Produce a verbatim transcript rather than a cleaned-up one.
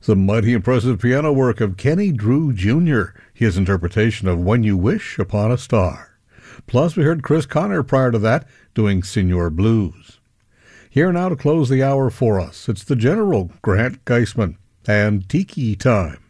The mighty impressive piano work of Kenny Drew Junior, his interpretation of When You Wish Upon a Star. Plus, we heard Chris Connor prior to that doing Senor Blues. Here now to close the hour for us, it's the General, Grant Geisman, and Tiki Time.